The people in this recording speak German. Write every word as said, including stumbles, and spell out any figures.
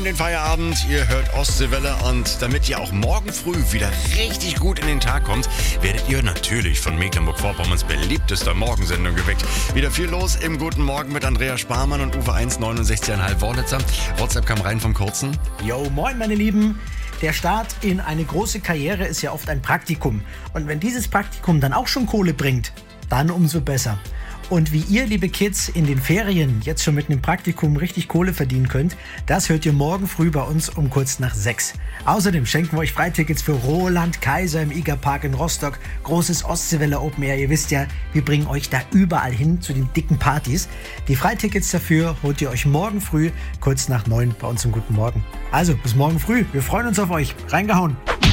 den Feierabend, ihr hört Ostseewelle und damit ihr auch morgen früh wieder richtig gut in den Tag kommt, werdet ihr natürlich von Mecklenburg-Vorpommerns beliebtester Morgensendung geweckt. Wieder viel los im Guten Morgen mit Andreas Sparmann und Uwe eins neunundsechzig Komma fünf Wörlitzer. WhatsApp kam rein vom Kurzen. Yo, moin meine Lieben. Der Start in eine große Karriere ist ja oft ein Praktikum. Und wenn dieses Praktikum dann auch schon Kohle bringt, dann umso besser. Und wie ihr, liebe Kids, in den Ferien jetzt schon mit einem Praktikum richtig Kohle verdienen könnt, das hört ihr morgen früh bei uns um kurz nach sechs. Außerdem schenken wir euch Freitickets für Roland Kaiser im Igerpark in Rostock, großes Ostseewelle Open Air. Ihr wisst ja, wir bringen euch da überall hin zu den dicken Partys. Die Freitickets dafür holt ihr euch morgen früh kurz nach neun bei uns im Guten Morgen. Also, bis morgen früh. Wir freuen uns auf euch. Reingehauen.